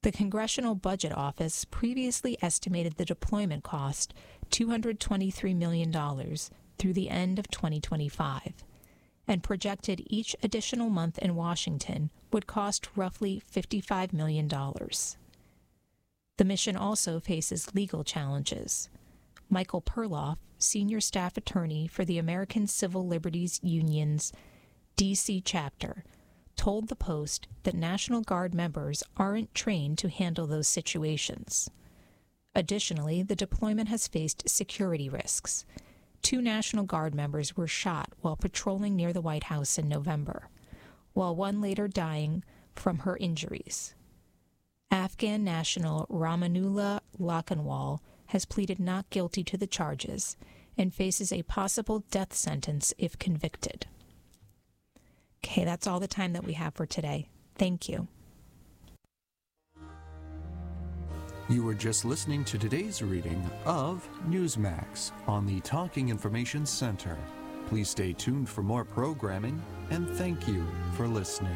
The Congressional Budget Office previously estimated the deployment cost $223 million through the end of 2025, and projected each additional month in Washington would cost roughly $55 million. The mission also faces legal challenges. Michael Perloff, senior staff attorney for the American Civil Liberties Union's D.C. chapter, told the Post that National Guard members aren't trained to handle those situations. Additionally, the deployment has faced security risks. 2 National Guard members were shot while patrolling near the White House in November, while one later dying from her injuries. Afghan national Ramanullah Lakhanwal has pleaded not guilty to the charges and faces a possible death sentence if convicted. Okay, that's all the time that we have for today. Thank you. You were just listening to today's reading of Newsmax on the Talking Information Center. Please stay tuned for more programming, and thank you for listening.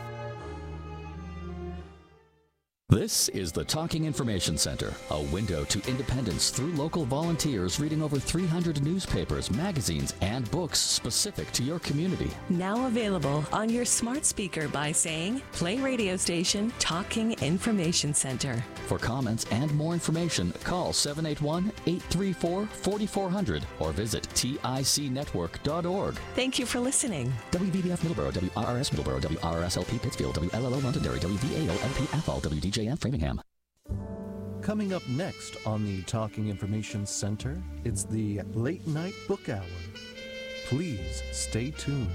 This is the Talking Information Center, a window to independence through local volunteers reading over 300 newspapers, magazines, and books specific to your community. Now available on your smart speaker by saying, play radio station Talking Information Center. For comments and more information, call 781-834-4400 or visit ticnetwork.org. Thank you for listening. WVBF Middleborough, WRRS Middleborough, WRSLP Pittsfield, WLLO Londonderry, WVAO LPFL, WDJM Framingham. Coming up next on the Talking Information Center, it's the Late Night Book Hour. Please stay tuned.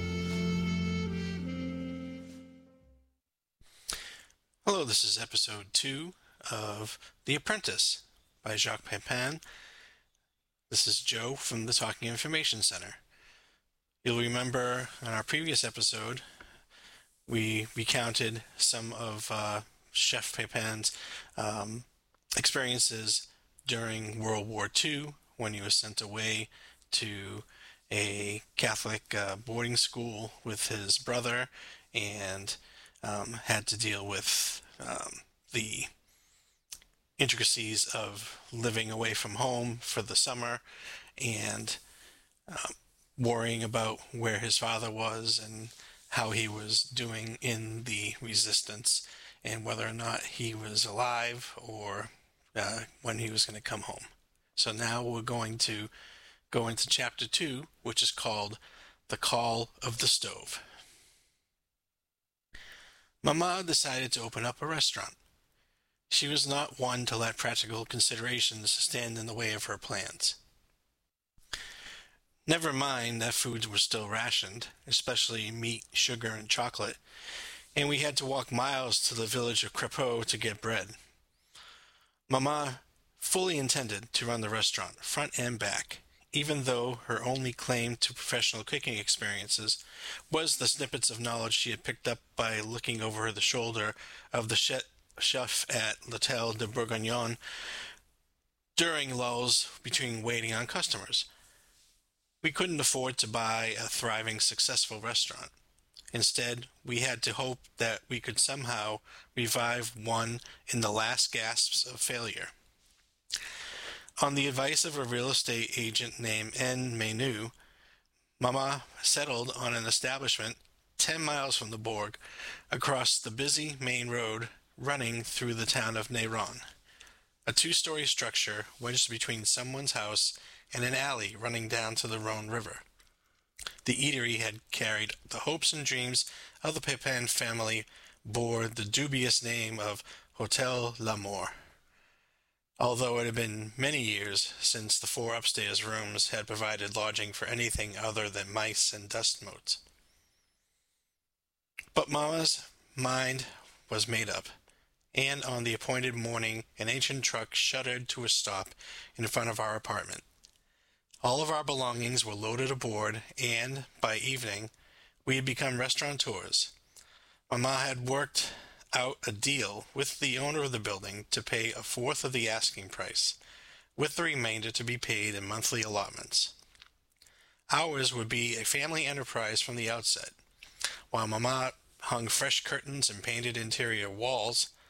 Hello, this is episode 2 of The Apprentice by Jacques Pepin. This is Joe from the Talking Information Center. You'll remember in our previous episode, we recounted some of Chef Pepin's experiences during World War II when he was sent away to a Catholic boarding school with his brother and had to deal with the intricacies of living away from home for the summer and worrying about where his father was and how he was doing in the resistance and whether or not he was alive or when he was going to come home. So now we're going to go into chapter 2, which is called The Call of the Stove. Mama decided to open up a restaurant. She was not one to let practical considerations stand in the way of her plans. Never mind that foods were still rationed, especially meat, sugar, and chocolate, and we had to walk miles to the village of Crépeau to get bread. Mama fully intended to run the restaurant, front and back, even though her only claim to professional cooking experiences was the snippets of knowledge she had picked up by looking over the shoulder of the chef at L'Hôtel de Bourguignon during lulls between waiting on customers. We couldn't afford to buy a thriving, successful restaurant. Instead, we had to hope that we could somehow revive one in the last gasps of failure. On the advice of a real estate agent named N. Menu, Mama settled on an establishment 10 miles from the Bourg, across the busy main road running through the town of Néron, a 2-story structure wedged between someone's house and an alley running down to the Rhone River. The eatery had carried the hopes and dreams of the Pepin family, bore the dubious name of Hotel L'Amour, although it had been many years since the 4 upstairs rooms had provided lodging for anything other than mice and dust motes. But Mama's mind was made up, and on the appointed morning an ancient truck shuddered to a stop in front of our apartment. All of our belongings were loaded aboard, and, by evening, we had become restaurateurs. Mama had worked out a deal with the owner of the building to pay 1/4 of the asking price, with the remainder to be paid in monthly allotments. Ours would be a family enterprise from the outset. While Mama hung fresh curtains and painted interior walls,